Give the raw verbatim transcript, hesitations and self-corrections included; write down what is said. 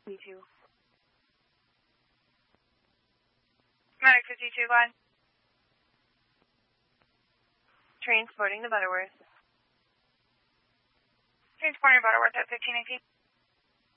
Me too. Medic fifty-two, go ahead. Transporting the Butterworth. Transporting Butterworth at fifteen eighteen.